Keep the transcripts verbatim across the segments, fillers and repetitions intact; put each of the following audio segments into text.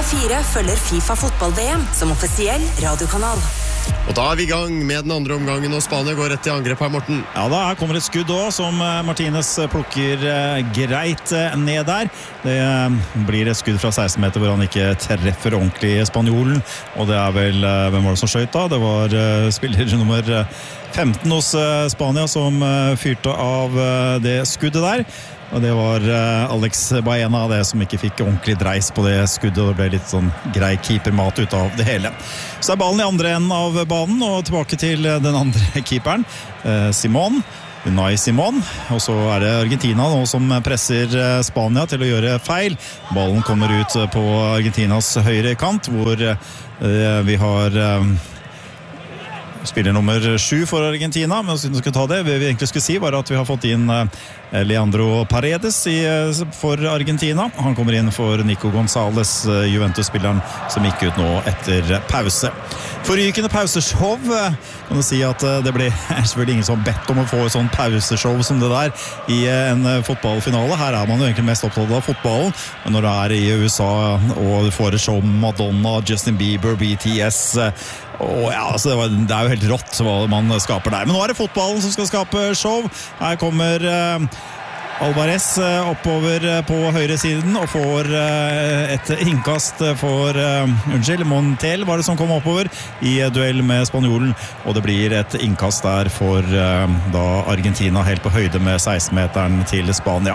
fire følger FIFA fotball-V M som offisiell radiokanal. Og da er vi i gang med den andre omgangen, og Spania går rett til angrep her, Morten. Ja, da her kommer et skudd også, som Martinez plukker greit ned der. Det blir et skudd fra seksten meter hvor han ikke treffer ordentlig spanjolen, og det er vel, hvem var det som skjøt da? Det var spiller nummer femten hos Spania som fyrte av det skuddet der. Og det var Alex Baena, det som ikke fikk ordentlig dreis på det skuddet, og det ble litt sånn grei keepermat ut av det hele. Så er ballen i andre enden av banen, og tilbake til den andre keeperen, Simon, Unai Simon, og så er det Argentina nå som presser Spania til å gjøre feil. Ballen kommer ut på Argentinas høyre kant, hvor vi har spiller nummer sju for Argentina, men siden vi skulle ta det, det vi egentlig skulle si var at vi har fått inn Leandro Paredes i, for Argentina. Han kommer inn for Nico González, Juventus-spilleren som gikk ut nå etter pause. Forrykende pauseshow, kan du si at det ble selvfølgelig ingen som bedt om å få et sånn pauseshow som det der i en fotballfinale. Her er man jo egentlig mest opptatt av fotballen, men når det er i U S A og du får et show med Madonna, Justin Bieber, B T S, og ja, altså det, var, det er jo helt rått hva man skaper der. Men nå er det fotballen som skal skape show. Her kommer uh, Alvarez uh, oppover uh, på høyre siden og får uh, et innkast for uh, unnskyld, Montiel var det som kom oppover i uh, duell med spanjolen, og det blir et innkast der for uh, da Argentina helt på høyde med seksten meteren til Spania.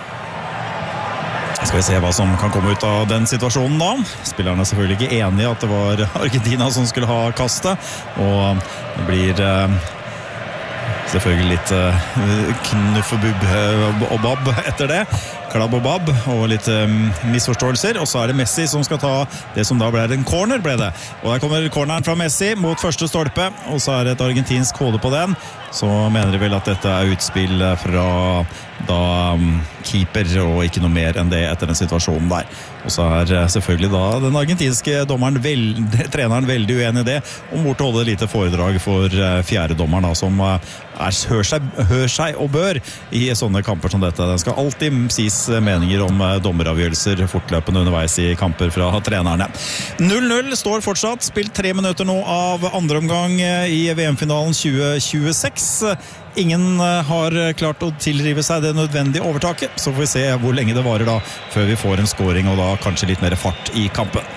Skal vi se hva som kan komme ut av den situasjonen da. Spillerne er selvfølgelig ikke enige at det var Argentina som skulle ha kastet, og det blir eh, selvfølgelig litt eh, knuffebubb og bab etter det. Klabb og bab og litt um, misforståelser, og så er det Messi som skal ta det som da ble en corner, ble det. Og der kommer corneren fra Messi mot første stolpe, og så er det et argentinsk kode på den. Så mener de vel at dette er utspill fra da um, keeper, og ikke noe mer enn det etter den situasjonen der. Og så er selvfølgelig da den argentinske dommeren, vel, treneren, veldig uenig i det, og må holde et lite foredrag for uh, fjerde dommeren da, som uh, er, hør, seg, hør seg og bør i sånne kamper som dette. Den skal alltid sies meninger om dommeravgjørelser fortløpende underveis i kamper fra trenerne. null null står fortsatt, spilt tre minutter nå av andre omgang i V M-finalen tjue tjueseks. Ingen har klart å tilrive seg det nødvendige overtaket, så får vi se hvor lenge det varer da før vi får en scoring og da kanskje litt mer fart i kampen.